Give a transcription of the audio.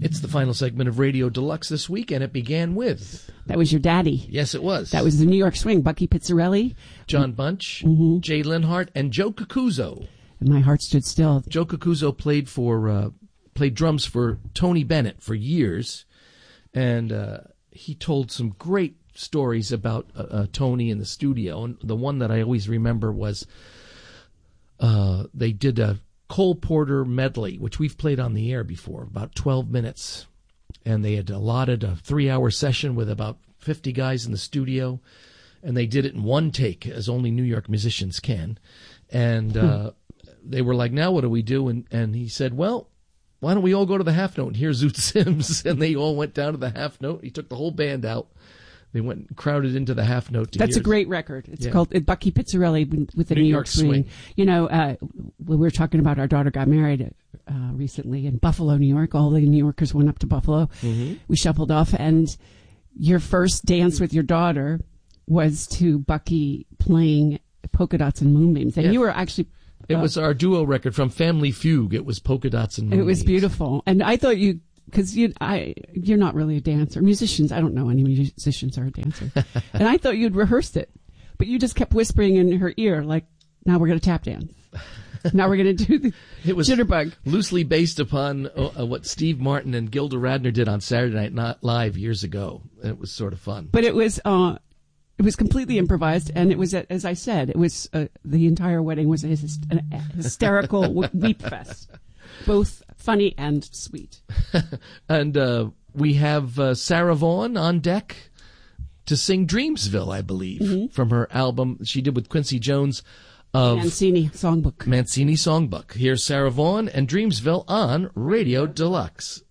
It's the final segment of Radio Deluxe this week, and it began with... That was your daddy. Yes, it was. That was the New York Swing. Bucky Pizzarelli. John Bunch, Jay Linhart, and Joe Cucuzzo. And my heart stood still. Joe Cucuzzo played drums for Tony Bennett for years, and he told some great stories about Tony in the studio. And the one that I always remember was they did a Cole Porter medley, which we've played on the air before, about 12 minutes. And they had allotted a 3-hour session with about 50 guys in the studio. And they did it in one take, as only New York musicians can. And they were like, now what do we do? And he said, well, why don't we all go to the half note and hear Zoot Sims? And they all went down to the half note. He took the whole band out. They went and crowded into the half note. That's a great record. It's called Bucky Pizzarelli with the New York Swing. You know, we were talking about our daughter got married recently in Buffalo, New York. All the New Yorkers went up to Buffalo. We shuffled off, and your first dance with your daughter was to Bucky playing Polka Dots and Moonbeams. And you were actually... It was our duo record from Family Fugue. It was Polka Dots and Moonbeams. It was beautiful. And I thought you... Because you're not really a dancer. Musicians, I don't know any musicians are a dancer. And I thought you'd rehearsed it. But you just kept whispering in her ear, like, now we're going to tap dance. Now we're going to do the jitterbug. Loosely based upon what Steve Martin and Gilda Radner did on Saturday Night Live years ago. And it was sort of fun. But it was completely improvised. And it was, as I said, it was the entire wedding was an hysterical weep fest. Both funny and sweet. And we have Sarah Vaughan on deck to sing Dreamsville, I believe, from her album she did with Quincy Jones of Mancini Songbook. Here's Sarah Vaughan and Dreamsville on Radio Deluxe.